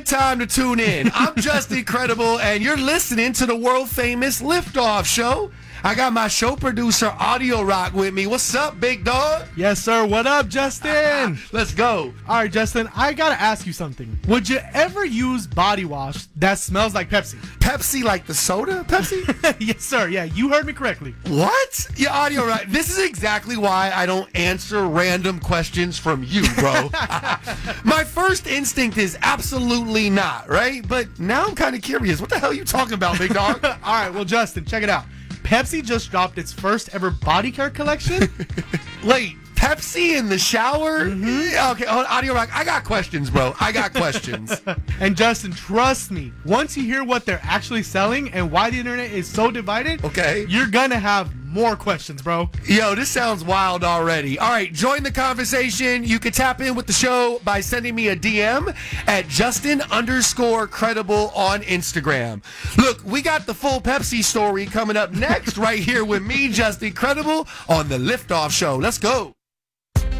time to tune in. I'm just incredible, and you're listening to the world-famous Liftoff Show. I got my show producer, Audio Rock, with me. What's up, big dog? Yes, sir. What up, Justin? Let's go. All right, Justin, I got to ask you something. Would you ever use body wash that smells like Pepsi? Pepsi like the soda? Pepsi? Yes, sir. Yeah, you heard me correctly. What? Yeah, Audio Rock. This is exactly why I don't answer random questions from you, bro. My first instinct is absolutely not, right? But now I'm kind of curious. What the hell are you talking about, big dog? All right, well, Justin, check it out. Pepsi just dropped its first ever body care collection. Wait, Pepsi in the shower? Mm-hmm. Okay, Audio Rock, I got questions, bro. I got questions. And Justin, trust me, once you hear what they're actually selling and why the internet is so divided, okay, you're gonna have more questions, bro. Yo, this sounds wild already. All right, join the conversation. You can tap in with the show by sending me a DM at Justin_credible on Instagram. Look, we got the full Pepsi story coming up next right here with me, Justin Credible, on the Liftoff Show. Let's go.